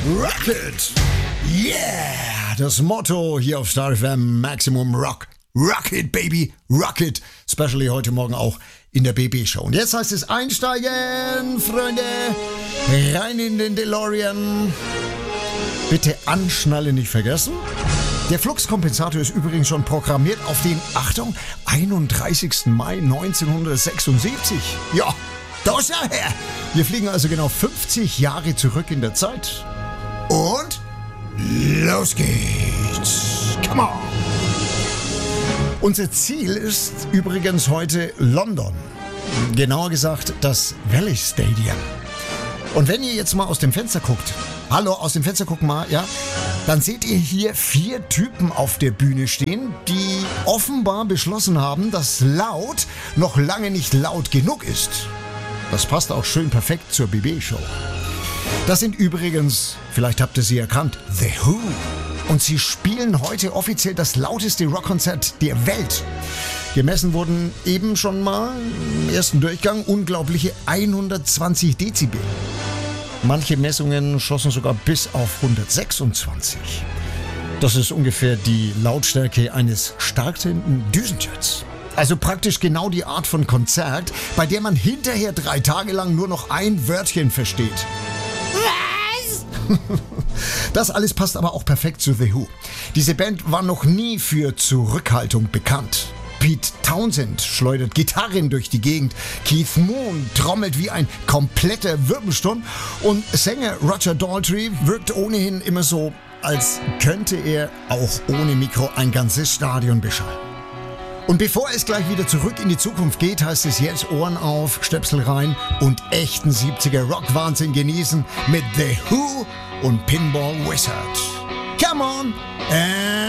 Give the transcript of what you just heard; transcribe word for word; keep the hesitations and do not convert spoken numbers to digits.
Rock it! Yeah! Das Motto hier auf Star F M, Maximum Rock. Rock it, baby, rock it. Especially heute Morgen auch in der B B-Show. Und jetzt heißt es einsteigen, Freunde. Rein in den DeLorean. Bitte anschnallen nicht vergessen. Der Fluxkompensator ist übrigens schon programmiert auf den, Achtung, einunddreißigsten Mai neunzehnhundertsechsundsiebzig. Ja, da ist er her. Wir fliegen also genau fünfzig Jahre zurück in der Zeit. Und los geht's. Come on. Unser Ziel ist übrigens heute London. Genauer gesagt das Valley Stadium. Und wenn ihr jetzt mal aus dem Fenster guckt, hallo, aus dem Fenster gucken mal, ja, dann seht ihr hier vier Typen auf der Bühne stehen, die offenbar beschlossen haben, dass laut noch lange nicht laut genug ist. Das passt auch schön perfekt zur B B-Show. Das sind übrigens, vielleicht habt ihr sie erkannt, The Who. Und sie spielen heute offiziell das lauteste Rockkonzert der Welt. Gemessen wurden eben schon mal im ersten Durchgang unglaubliche hundertzwanzig Dezibel. Manche Messungen schossen sogar bis auf hundertsechsundzwanzig. Das ist ungefähr die Lautstärke eines startenden Düsenjets. Also praktisch genau die Art von Konzert, bei der man hinterher drei Tage lang nur noch ein Wörtchen versteht. Was? Das alles passt aber auch perfekt zu The Who. Diese Band war noch nie für Zurückhaltung bekannt. Pete Townsend schleudert Gitarren durch die Gegend, Keith Moon trommelt wie ein kompletter Wirbelsturm und Sänger Roger Daltrey wirkt ohnehin immer so, als könnte er auch ohne Mikro ein ganzes Stadion beschallen. Und bevor es gleich wieder zurück in die Zukunft geht, heißt es jetzt Ohren auf, Stöpsel rein und echten siebziger Rock-Wahnsinn genießen mit The Who und Pinball Wizard. Come on! And